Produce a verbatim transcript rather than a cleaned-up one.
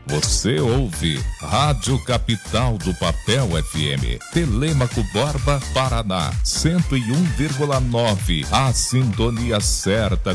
Você ouve Rádio Capital do Papel F M, Telêmaco Borba, Paraná, cento e um vírgula nove. A sintonia certa